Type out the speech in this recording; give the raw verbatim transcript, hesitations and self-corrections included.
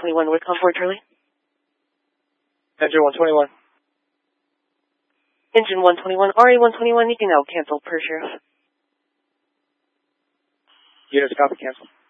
twenty-one with Comfort Charlie. Engine one twenty-one. Engine one twenty-one, R A one twenty-one, you can now cancel per sheriff. Units copy, cancel.